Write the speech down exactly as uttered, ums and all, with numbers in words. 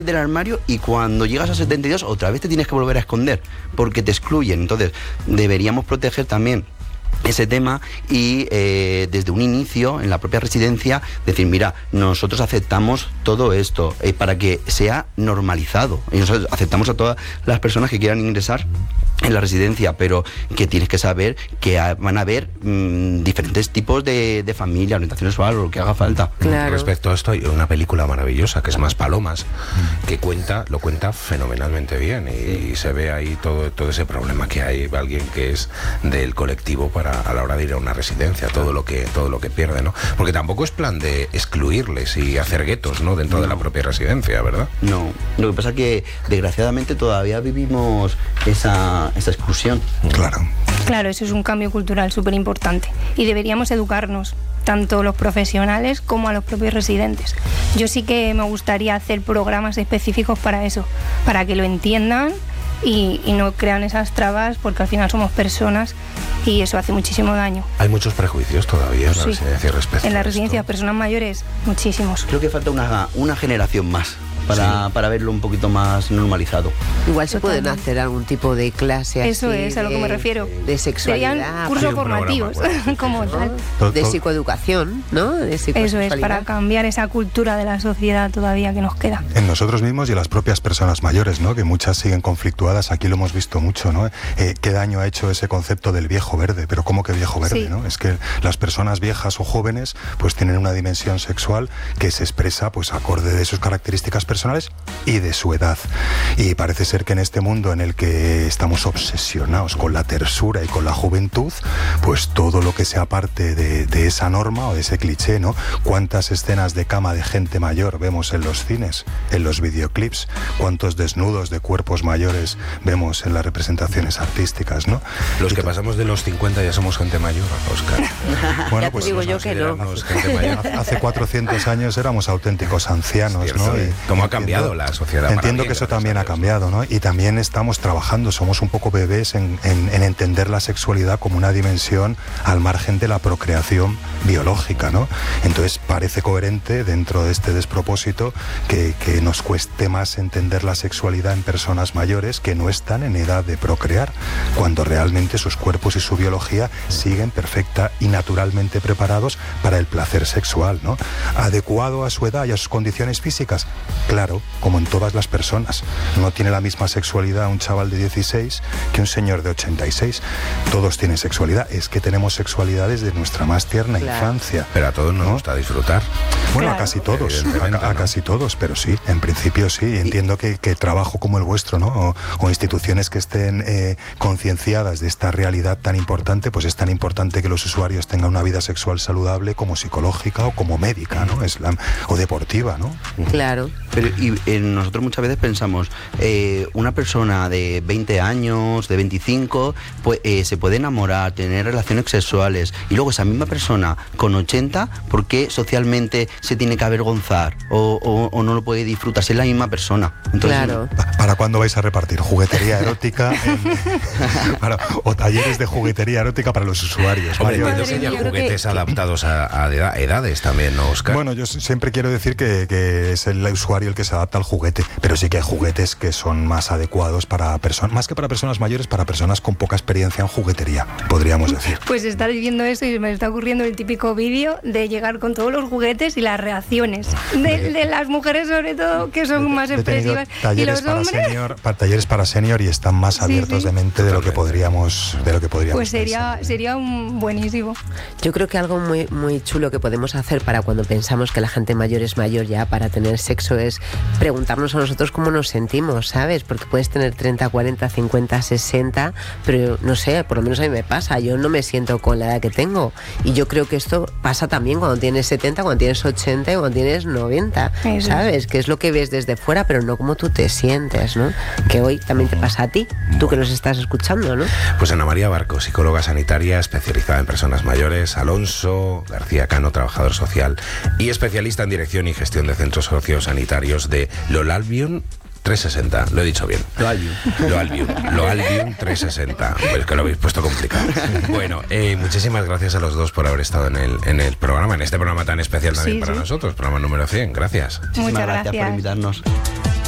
del armario y cuando llegas a setenta y dos otra vez te tienes que volver a esconder porque te excluyen. Entonces deberíamos proteger también ese tema y eh, desde un inicio en la propia residencia decir, mira, nosotros aceptamos todo esto eh, para que sea normalizado y nosotros aceptamos a todas las personas que quieran ingresar en la residencia, pero que tienes que saber que van a haber mmm, diferentes tipos de, de familia, orientación sexual o lo que haga falta. Claro. Respecto a esto hay una película maravillosa que es Más Palomas, que cuenta, lo cuenta fenomenalmente bien y, y se ve ahí todo, todo ese problema que hay, alguien que es del colectivo para a la hora de ir a una residencia, todo lo que todo lo que pierde, ¿no? Porque tampoco es plan de excluirles y hacer guetos, ¿no? Dentro no. de la propia residencia, ¿verdad? No, lo que pasa es que desgraciadamente todavía vivimos esa, esa exclusión. Claro. Claro, eso es un cambio cultural súper importante y deberíamos educarnos, tanto los profesionales como a los propios residentes. Yo sí que me gustaría hacer programas específicos para eso, para que lo entiendan y, y no crean esas trabas, porque al final somos personas y eso hace muchísimo daño. Hay muchos prejuicios todavía en la sí. residencia respecto En la a residencia esto. Personas mayores, muchísimos. Creo que falta una, una generación más para, sí. para verlo un poquito más normalizado. Igual se pueden hacer algún tipo de clase Eso así es a lo de, que me refiero. De sexualidad. Serían cursos sí, formativos, programa, como ¿no? tal. De psicoeducación, ¿no? De Eso es, para cambiar esa cultura de la sociedad todavía que nos queda. En nosotros mismos y las propias personas mayores, ¿no? Que muchas siguen conflictuadas, aquí lo hemos visto mucho, ¿no? Eh, ¿Qué daño ha hecho ese concepto del viejo verde? Pero ¿cómo que viejo verde, sí. ¿no? Es que las personas viejas o jóvenes pues tienen una dimensión sexual que se expresa pues acorde de sus características personales y de su edad. Y parece ser que en este mundo en el que estamos obsesionados con la tersura y con la juventud, pues todo lo que sea parte de, de esa norma o de ese cliché, ¿no? ¿Cuántas escenas de cama de gente mayor vemos en los cines, en los videoclips? ¿Cuántos desnudos de cuerpos mayores vemos en las representaciones artísticas, ¿no? Los que pasamos de los cincuenta ya somos gente mayor, Óscar. Bueno, ya pues digo yo que no. Gente mayor. Hace cuatrocientos años éramos auténticos ancianos, cierto, ¿no? Y ¿Cómo ha cambiado la sociedad? Entiendo que eso también ha cambiado, ¿no? Y también estamos trabajando, somos un poco bebés en, en, en entender la sexualidad como una dimensión al margen de la procreación biológica, ¿no? Entonces parece coherente dentro de este despropósito que, que nos cueste más entender la sexualidad en personas mayores que no están en edad de procrear, cuando realmente sus cuerpos y su biología siguen perfecta y naturalmente preparados para el placer sexual, ¿no? Adecuado a su edad y a sus condiciones físicas, claro, como en todas las personas. No tiene la misma sexualidad un chaval de dieciséis que un señor de ochenta y seis. Todos tienen sexualidad, es que tenemos sexualidad desde nuestra más tierna claro. infancia. Pero a todos nos ¿no? gusta disfrutar. Bueno, claro. a casi todos, a, a ¿no? casi todos, pero sí, en principio sí. Entiendo que, que trabajo como el vuestro, ¿no? O, o instituciones que estén eh, concienciadas de esta realidad tan importante, pues es tan importante que los usuarios tengan una vida sexual saludable como psicológica o como médica, ¿no? Es la, o deportiva, ¿no? Claro. Pero y, eh, nosotros muchas veces pensamos, eh, una persona de veinte años, de veinticinco, pues, eh, se puede enamorar, tener relaciones sexuales, y luego esa misma persona con ochenta, ¿por qué socialmente se tiene que avergonzar o, o, o no lo puede disfrutar si es la misma persona? Entonces, claro. ¿Para cuándo vais a repartir juguetería erótica en, para, o talleres de juguetería erótica para los usuarios? Hombre, entiendo que haya juguetes que, adaptados a, a edades también, ¿no, Óscar? Bueno, yo siempre quiero decir que, que es el usuario el que se adapta al juguete, pero sí que hay juguetes que son más adecuados para personas, más que para personas mayores, para personas con poca experiencia en juguetería, podríamos decir. Pues está diciendo eso y me está ocurriendo el típico vídeo de llegar con todos los juguetes y las reacciones de, de las mujeres, sobre todo, que son más expresivas, y los para hombres senior, para talleres para senior y están más sí, abiertos sí. de mente de lo que podríamos de lo que podríamos pues sería pensar. sería un buenísimo. Yo creo que algo muy muy chulo que podemos hacer para cuando pensamos que la gente mayor es mayor ya para tener sexo es preguntarnos a nosotros cómo nos sentimos, ¿sabes? Porque puedes tener treinta, cuarenta, cincuenta, sesenta, pero no sé, por lo menos a mí me pasa, yo no me siento con la edad que tengo, y yo creo que esto pasa también cuando tienes setenta, cuando tienes ochenta y cuando tienes noventa, eso ¿sabes? Es. Que es lo que ves desde fuera, pero no como tú te sientes, ¿no? Que hoy también te pasa a ti, tú que nos estás escuchando, ¿no? Pues Ana María Barco, psicóloga sanitaria especializada en personas mayores, Alonso García Cano, trabajador social y especialista en dirección y gestión de centros sociosanitarios de Loalbion trescientos sesenta, lo he dicho bien. Loalbion. Loalbion. Loalbion trescientos sesenta. Pues que lo habéis puesto complicado. Bueno, eh, muchísimas gracias a los dos por haber estado en el, en el programa, en este programa tan especial también sí, para sí. nosotros, programa número cien. Gracias. Muchas gracias. gracias por invitarnos.